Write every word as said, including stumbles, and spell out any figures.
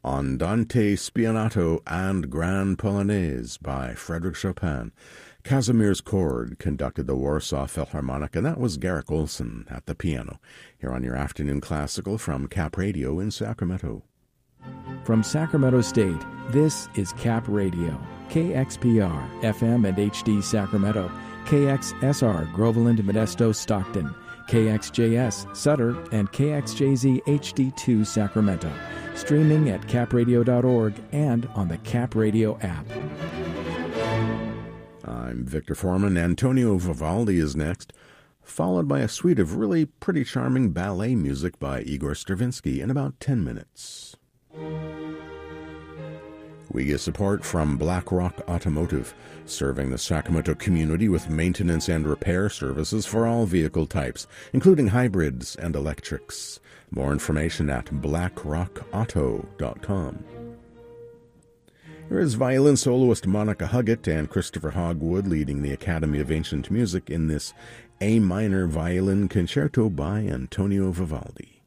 Andante Spianato and Grand Polonaise by Frédéric Chopin. Kazimierz Chord conducted the Warsaw Philharmonic, and that was Garrick Olson at the piano. Here on your Afternoon Classical from Cap Radio in Sacramento. From Sacramento State, this is Cap Radio, K X P R, F M and H D Sacramento, K X S R, Groveland, Modesto, Stockton, K X J S, Sutter, and K X J Z H D two, Sacramento. Streaming at cap radio dot org and on the Cap Radio app. I'm Victor Foreman. Antonio Vivaldi is next, followed by a suite of really pretty charming ballet music by Igor Stravinsky in about ten minutes. We get support from Black Rock Automotive, serving the Sacramento community with maintenance and repair services for all vehicle types, including hybrids and electrics. More information at black rock auto dot com. Here is violin soloist Monica Huggett and Christopher Hogwood leading the Academy of Ancient Music in this A minor violin concerto by Antonio Vivaldi.